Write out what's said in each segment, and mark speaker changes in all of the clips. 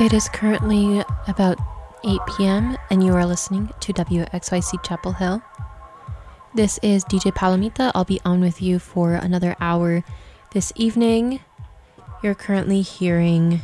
Speaker 1: It is currently about 8 p.m. and you are listening to WXYC Chapel Hill. This is DJ Palomita. I'll be on with you for another hour this evening. You're currently hearing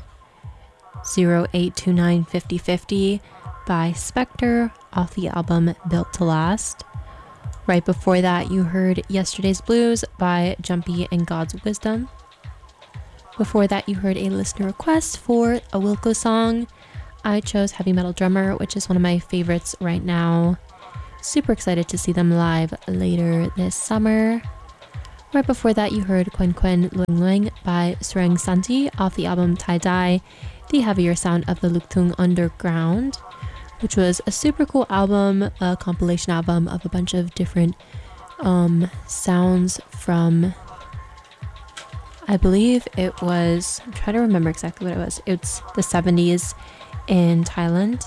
Speaker 1: 08295050 by Spectre off the album Built to Last. Right before that, you heard Yesterday's Blues by Jumpy and God's Wisdom. Before that, you heard a listener request for a Wilco song. I chose Heavy Metal Drummer, which is one of my favorites right now. Super excited to see them live later this summer. Right before that, you heard Quen Quen Luang Luang by Sreng Santi off the album Tai Dai, the heavier sound of the Luktung Underground, which was a super cool album, a compilation album of a bunch of different sounds from, I believe it was, I'm trying to remember exactly what it was. It's the 70s in Thailand.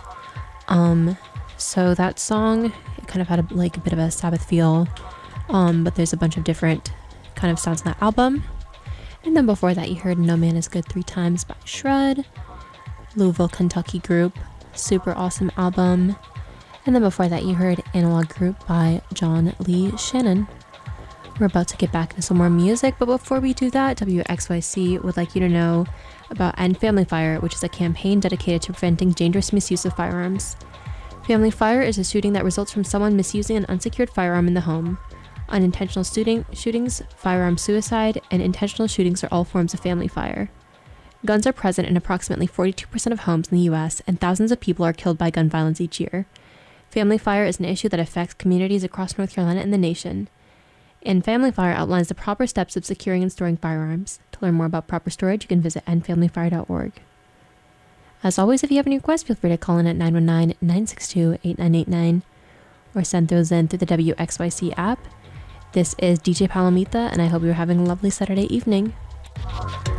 Speaker 1: So that song, it kind of had a bit of a Sabbath feel, but there's a bunch of different kind of sounds in that album. And then before that, you heard No Man Is Good 3 Times by Shred, Louisville, Kentucky group, super awesome album. And then before that, you heard Analog Group by John Lee Shannon. We're about to get back into some more music, but before we do that, WXYC would like you to know about End Family Fire, which is a campaign dedicated to preventing dangerous misuse of firearms. Family Fire is a shooting that results from someone misusing an unsecured firearm in the home. Unintentional shootings, firearm suicide, and intentional shootings are all forms of family fire. Guns are present in approximately 42% of homes in the US, and thousands of people are killed by gun violence each year. Family fire is an issue that affects communities across North Carolina and the nation. And Family Fire outlines the proper steps of securing and storing firearms. To learn more about proper storage, you can visit endfamilyfire.org. As always, if you have any requests, feel free to call in at 919-962-8989 or send those in through the WXYC app. This is DJ Palomita, and I hope you're having a lovely Saturday evening.